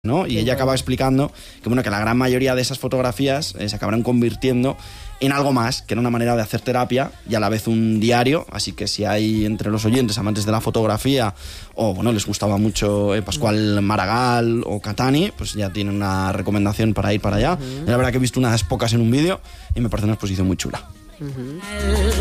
¿no? Y ella acaba explicando que, bueno, que la gran mayoría de esas fotografías se acabarán convirtiendo en algo más, que era una manera de hacer terapia y a la vez un diario. Así que si hay entre los oyentes amantes de la fotografía o, bueno, les gustaba mucho Pascual Maragall o Catani, pues ya tienen una recomendación para ir para allá. La verdad que he visto unas pocas en un vídeo y me parece una exposición muy chula.